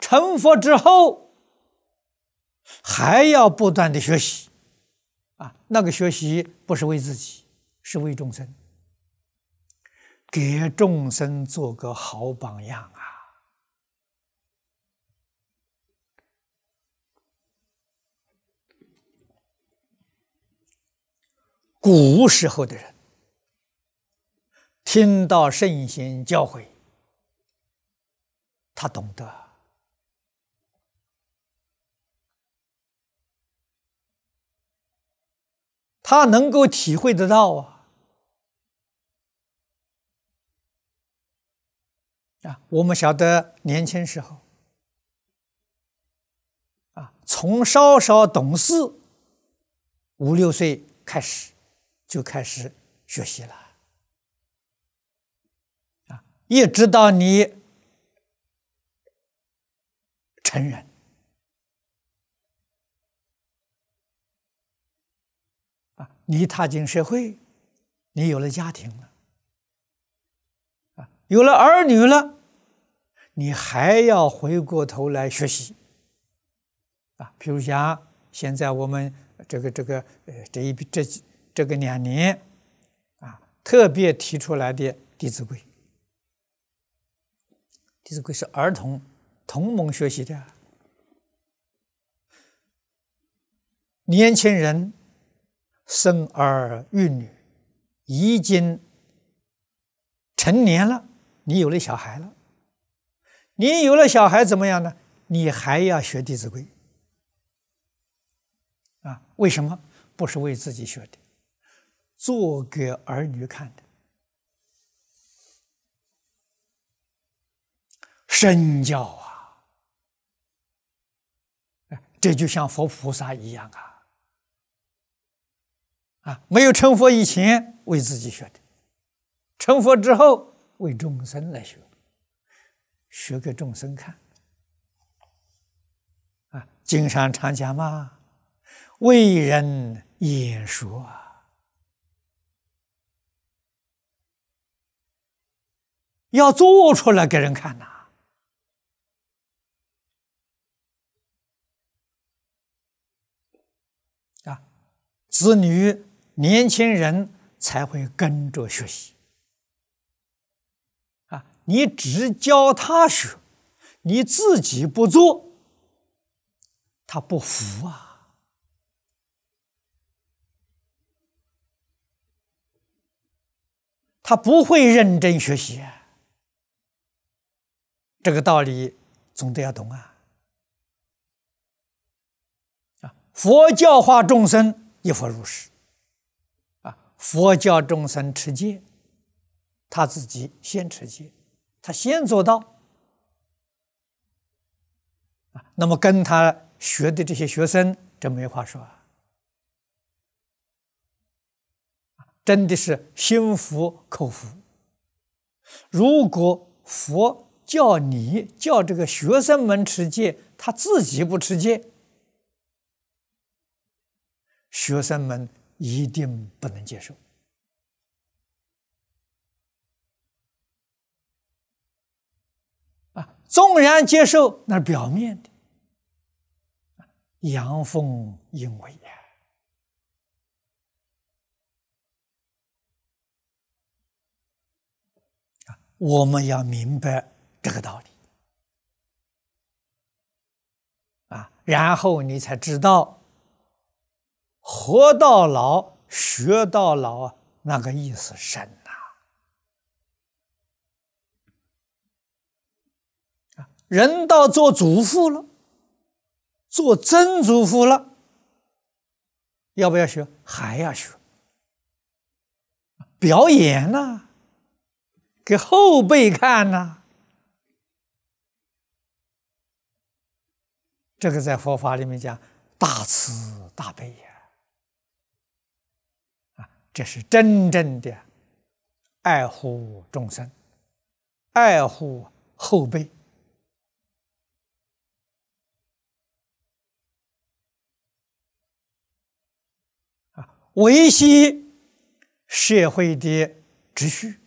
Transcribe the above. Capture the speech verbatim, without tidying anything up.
成佛之后，还要不断的学习啊。那个学习不是为自己，是为众生，给众生做个好榜样啊。古时候的人听到圣贤教诲，他懂得，他能够体会得到啊。啊，我们晓得年轻时候啊，从稍稍懂事，五六岁开始就开始学习了啊，一直到你成人啊，你踏进社会，你有了家庭了啊，有了儿女了，你还要回过头来学习啊。比如讲，现在我们这个这个呃这一这这个两年啊，特别提出来的《弟子规》，《弟子规》是儿童同盟学习的，年轻人生儿育女，已经成年了，你有了小孩了，你有了小孩怎么样呢？你还要学《弟子规》啊？为什么？不是为自己学的，做给儿女看的，身教啊！这就像佛菩萨一样啊！啊，没有成佛以前为自己学的，成佛之后为众生来学，学给众生看。啊，经上常讲嘛，为人演说啊，要做出来给人看呐、啊。啊，子女、年轻人才会跟着学习。啊，你只教他学，你自己不做，他不服啊。他不会认真学习啊，这个道理总得要懂啊！啊，佛教化众生，一佛如是。啊，佛教众生持戒，他自己先持戒，他先做到。啊，那么跟他学的这些学生，这没话说啊。真的是心服口服。如果佛叫你叫这个学生们持戒，他自己不持戒，学生们一定不能接受。啊，纵然接受，那是表面的，阳奉阴违呀。我们要明白这个道理啊，然后你才知道活到老学到老那个意思深呐、啊！人到做祖父了，做曾祖父了，要不要学？还要学，表演呢、啊？给后辈看呐、啊，这个在佛法里面讲大慈大悲呀，啊，这是真正的爱护众生，爱护后辈。啊，维系社会的秩序。